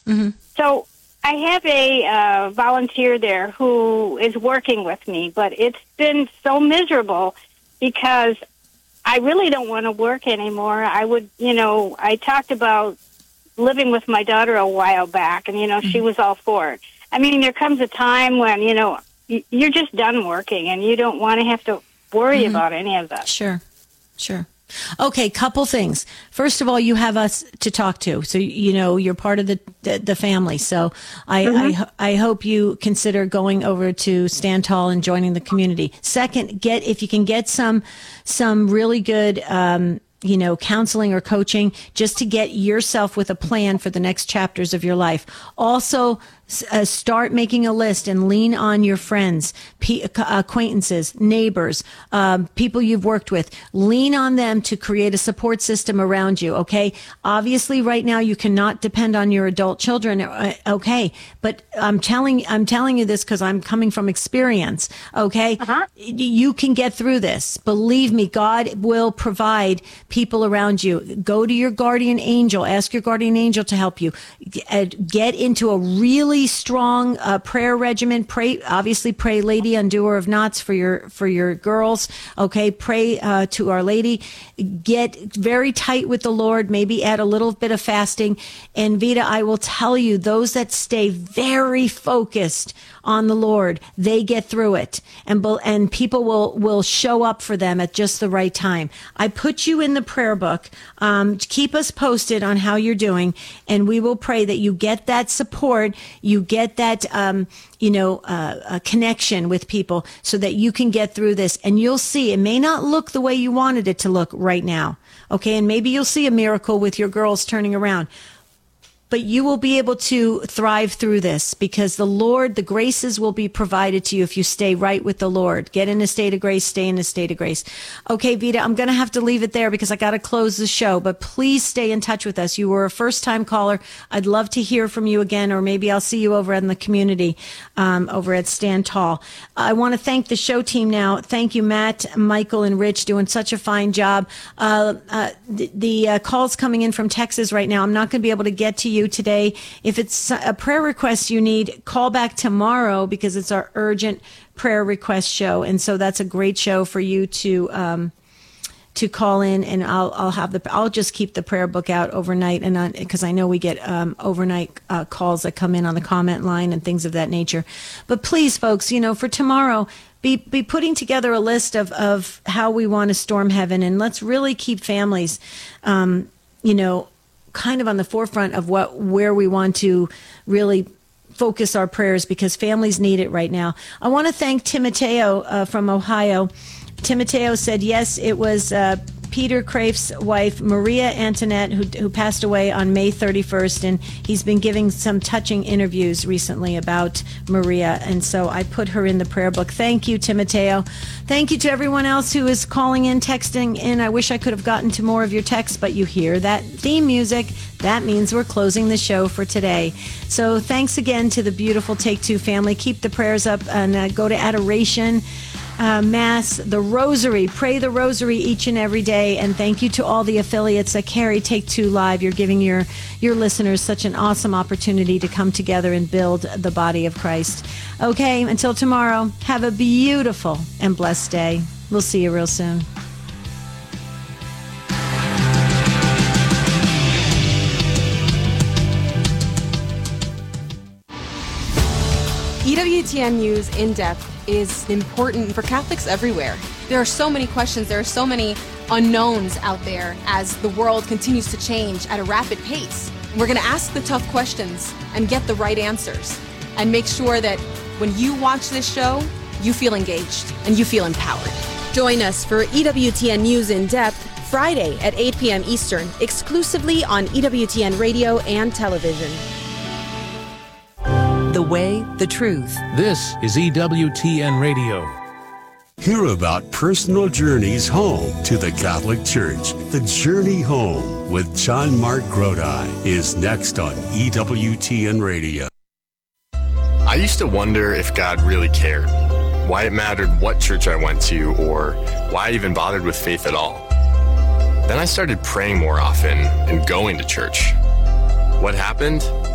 So I have a volunteer there who is working with me, but it's been so miserable because I really don't want to work anymore. I talked about living with my daughter a while back, and, she was all for it. I mean, there comes a time when, you're just done working and you don't want to have to worry about any of that. Sure. Okay, couple things. First of all, you have us to talk to, so you're part of the family. So I hope you consider going over to Stand Tall and joining the community. Second, if you can get some really good counseling or coaching just to get yourself with a plan for the next chapters of your life. Also, start making a list and lean on your friends, acquaintances, neighbors, people you've worked with. Lean on them to create a support system around you. Okay. Obviously, right now you cannot depend on your adult children. Okay. But I'm telling you this because I'm coming from experience. Okay. You can get through this. Believe me, God will provide people around you. Go to your guardian angel. Ask your guardian angel to help you. Get into a really strong prayer regimen. Pray, Lady Undoer of Knots for your girls. Okay, pray to Our Lady. Get very tight with the Lord. Maybe add a little bit of fasting. And Vita, I will tell you, those that stay very focused on the Lord, they get through it, and people will show up for them at just the right time. I put you in the prayer book. Keep us posted on how you're doing, and we will pray that you get that support, you get that a connection with people, so that you can get through this. And you'll see, it may not look the way you wanted it to look right now, okay? And maybe you'll see a miracle with your girls turning around. But you will be able to thrive through this, because the graces will be provided to you if you stay right with the Lord. Get in a state of grace, stay in a state of grace. Okay, Vita, I'm going to have to leave it there because I got to close the show, but please stay in touch with us. You were a first-time caller. I'd love to hear from you again, or maybe I'll see you over in the community, over at Stand Tall. I want to thank the show team now. Thank you, Matt, Michael, and Rich, doing such a fine job. The calls coming in from Texas right now, I'm not going to be able to get to you today. If it's a prayer request you need, call back tomorrow, because it's our urgent prayer request show. And so that's a great show for you to call in, and I'll just keep the prayer book out overnight, and because I know we get overnight calls that come in on the comment line and things of that nature. But please, folks, for tomorrow, be putting together a list of how we want to storm heaven, and let's really keep families, kind of on the forefront of where we want to really focus our prayers, because families need it right now. I want to thank Timoteo from Ohio. Timoteo said, yes, it was Peter Kraef's wife, Maria Antoinette, who passed away on May 31st, and he's been giving some touching interviews recently about Maria, and so I put her in the prayer book. Thank you, Timoteo. Thank you to everyone else who is calling in, texting in. I wish I could have gotten to more of your texts, but you hear that theme music. That means we're closing the show for today. So thanks again to the beautiful Take Two family. Keep the prayers up, and go to adoration, Mass, the Rosary. Pray the Rosary each and every day. And thank you to all the affiliates that carry Take Two Live. You're giving your listeners such an awesome opportunity to come together and build the body of Christ. Okay, until tomorrow, have a beautiful and blessed day. We'll see you real soon. EWTN News In Depth is important for Catholics everywhere. There are so many questions, there are so many unknowns out there as the world continues to change at a rapid pace. We're going to ask the tough questions and get the right answers, and make sure that when you watch this show, you feel engaged and you feel empowered. Join us for EWTN News In Depth Friday at 8 p.m. Eastern, exclusively on EWTN Radio and Television. The way, the truth. This is EWTN Radio. Hear about personal journeys home to the Catholic Church. The Journey Home with John Mark Grodi is next on EWTN Radio. I used to wonder if God really cared, why it mattered what church I went to, or why I even bothered with faith at all. Then I started praying more often and going to church. What happened?